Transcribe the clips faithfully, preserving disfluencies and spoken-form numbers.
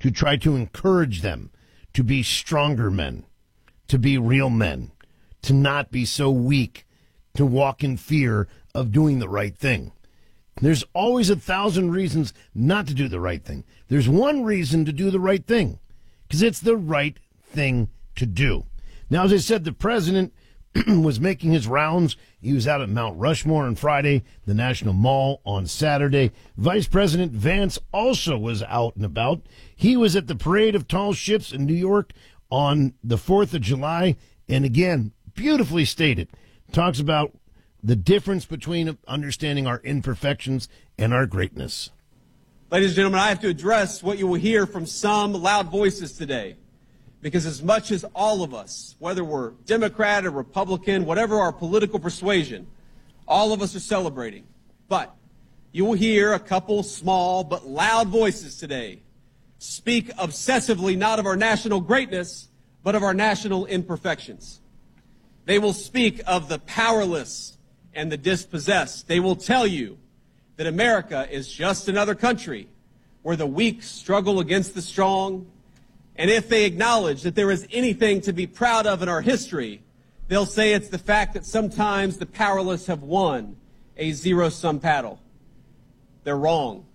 to try to encourage them to be stronger men, to be real men, to not be so weak, to walk in fear of doing the right thing. There's always a thousand reasons not to do the right thing. There's one reason to do the right thing, because it's the right thing to do. Now, as I said, the president was making his rounds. He was out at Mount Rushmore on Friday, the National Mall on Saturday. Vice President Vance also was out and about. He was at the Parade of Tall Ships in New York on the fourth of July, and again, beautifully stated, talks about the difference between understanding our imperfections and our greatness. Ladies and gentlemen, I have to address what you will hear from some loud voices today. Because as much as all of us, whether we're Democrat or Republican, whatever our political persuasion, all of us are celebrating. But you will hear a couple small but loud voices today speak obsessively not of our national greatness, but of our national imperfections. They will speak of the powerless and the dispossessed. They will tell you that America is just another country where the weak struggle against the strong. And if they acknowledge that there is anything to be proud of in our history, they'll say it's the fact that sometimes the powerless have won a zero-sum battle. They're wrong.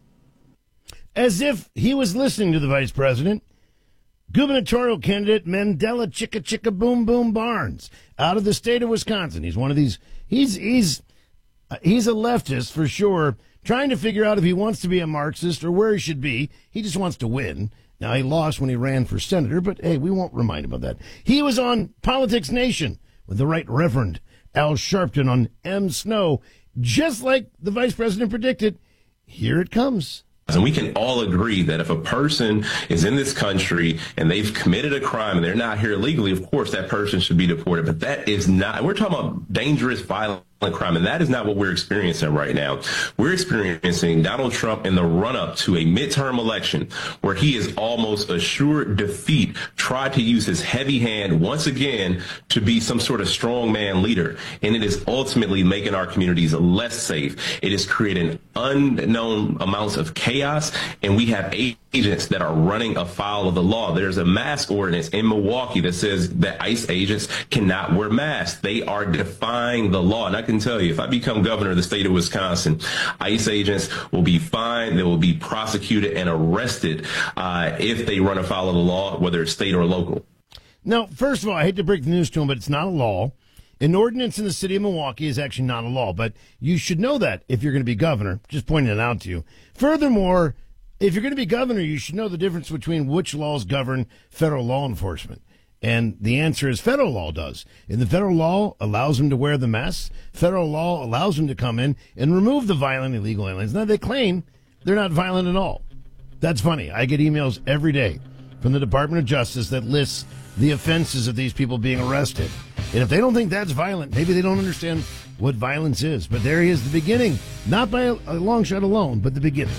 As if he was listening to the vice president, gubernatorial candidate Mandela Chicka Chicka Boom Boom Barnes out of the state of Wisconsin. He's one of these, he's, he's, uh, he's a leftist for sure, trying to figure out if he wants to be a Marxist or where he should be. He just wants to win. Now, he lost when he ran for senator, but hey, we won't remind him of that. He was on Politics Nation with the Right Reverend Al Sharpton on M. Snow, just like the vice president predicted. Here it comes. And we can all agree that if a person is in this country and they've committed a crime and they're not here illegally, of course that person should be deported. But that is not, we're talking about dangerous, violent crime, and that is not what we're experiencing right now. We're experiencing Donald Trump in the run-up to a midterm election where he is almost assured defeat, tried to use his heavy hand once again to be some sort of strongman leader. And it is ultimately making our communities less safe. It is creating unknown amounts of chaos, and we have agents that are running afoul of the law. There's a mask ordinance in Milwaukee that says that ICE agents cannot wear masks. They are defying the law. And I can tell you, if I become governor of the state of Wisconsin, ICE agents will be fined, they will be prosecuted and arrested uh, if they run afoul of the law, whether it's state or local. Now, first of all, I hate to break the news to him, but it's not a law. An ordinance in the city of Milwaukee is actually not a law, but you should know that if you're going to be governor. Just pointing it out to you. Furthermore, if you're going to be governor, you should know the difference between which laws govern federal law enforcement. And the answer is federal law does. And the federal law allows them to wear the masks. Federal law allows them to come in and remove the violent illegal aliens. Now, they claim they're not violent at all. That's funny. I get emails every day from the Department of Justice that lists the offenses of these people being arrested. And if they don't think that's violent, maybe they don't understand what violence is. But there he is, the beginning. Not by a, a long shot alone, but the beginning.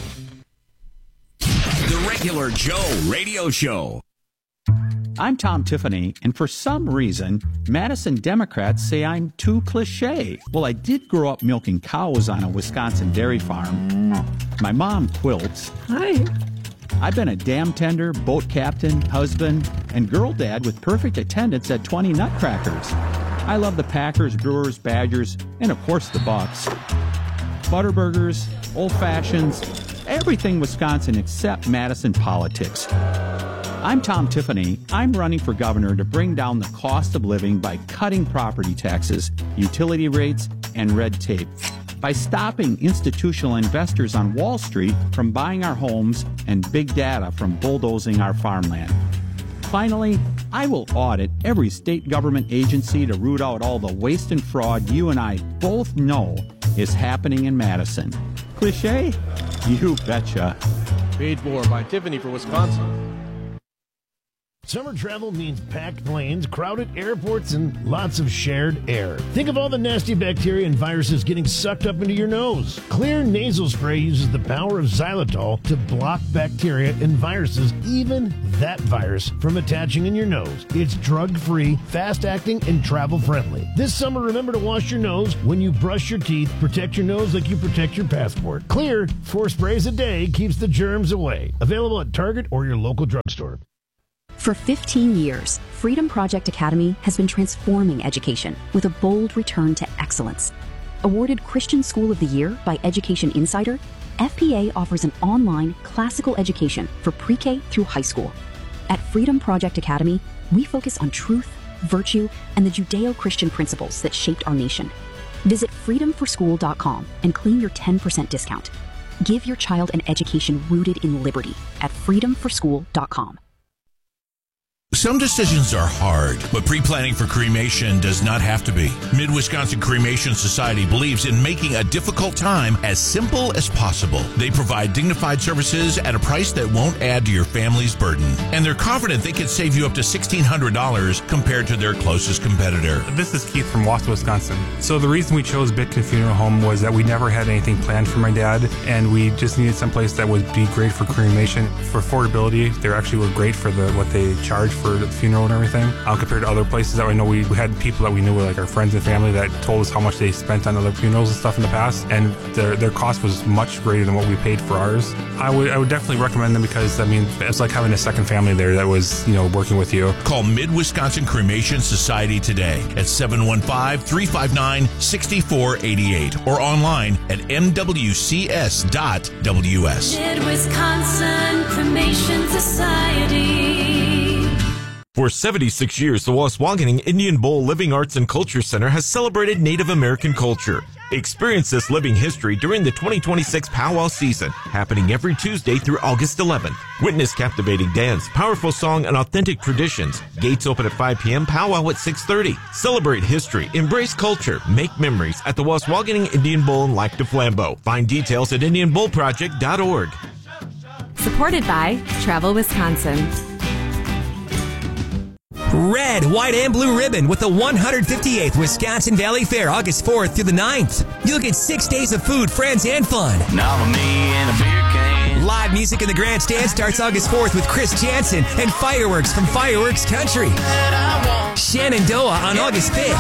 The Regular Joe Radio Show. I'm Tom Tiffany, and for some reason, Madison Democrats say I'm too cliche. Well, I did grow up milking cows on a Wisconsin dairy farm. My mom quilts. Hi. I've been a dam tender, boat captain, husband, and girl dad with perfect attendance at twenty Nutcrackers. I love the Packers, Brewers, Badgers, and of course the Bucks. Butterburgers, old fashions, everything Wisconsin except Madison politics. I'm Tom Tiffany. I'm running for governor to bring down the cost of living by cutting property taxes, utility rates, and red tape. By stopping institutional investors on Wall Street from buying our homes and big data from bulldozing our farmland. Finally, I will audit every state government agency to root out all the waste and fraud you and I both know is happening in Madison. Cliché? You betcha. Paid for by Tiffany for Wisconsin. Summer travel means packed planes, crowded airports, and lots of shared air. Think of all the nasty bacteria and viruses getting sucked up into your nose. Clear nasal spray uses the power of xylitol to block bacteria and viruses, even that virus, from attaching in your nose. It's drug-free, fast-acting, and travel-friendly. This summer, remember to wash your nose when you brush your teeth. Protect your nose like you protect your passport. Clear, four sprays a day keeps the germs away. Available at Target or your local drugstore. For fifteen years, Freedom Project Academy has been transforming education with a bold return to excellence. Awarded Christian School of the Year by Education Insider, F P A offers an online classical education for pre-K through high school. At Freedom Project Academy, we focus on truth, virtue, and the Judeo-Christian principles that shaped our nation. Visit freedom for school dot com and claim your ten percent discount. Give your child an education rooted in liberty at freedom for school dot com. Some decisions are hard, but pre-planning for cremation does not have to be. Mid-Wisconsin Cremation Society believes in making a difficult time as simple as possible. They provide dignified services at a price that won't add to your family's burden. And they're confident they can save you up to sixteen hundred dollars compared to their closest competitor. This is Keith from Wausau, Wisconsin. So the reason we chose Bitkin Funeral Home was that we never had anything planned for my dad, and we just needed someplace that would be great for cremation. For affordability, they actually were great for the what they charge for the funeral and everything, uh, compared to other places that I know. We, we had people that we knew, like our friends and family, that told us how much they spent on other funerals and stuff in the past, and their their cost was much greater than what we paid for ours. I would I would definitely recommend them because, I mean, it's like having a second family there that was, you know, working with you. Call Mid-Wisconsin Cremation Society today at seven one five, three five nine, six four eight eight or online at m w c s dot w s. Mid-Wisconsin Cremation Society. For seventy-six years, the Waswaganing Indian Bowl Living Arts and Culture Center has celebrated Native American culture. Experience this living history during the twenty twenty-six Powwow season, happening every Tuesday through August eleventh. Witness captivating dance, powerful song, and authentic traditions. Gates open at five p.m., powwow at six thirty. Celebrate history, embrace culture, make memories at the Waswaganing Indian Bowl in Lac du Flambeau. Find details at indian bowl project dot org. Supported by Travel Wisconsin. Red, white, and blue ribbon with the one hundred fifty-eighth Wisconsin Valley Fair, August fourth through the ninth. You'll get six days of food, friends, and fun. Nominee and a beer can. Live music in the grandstand starts August fourth with Chris Jansen and fireworks from Fireworks Country. Shenandoah on August fifth.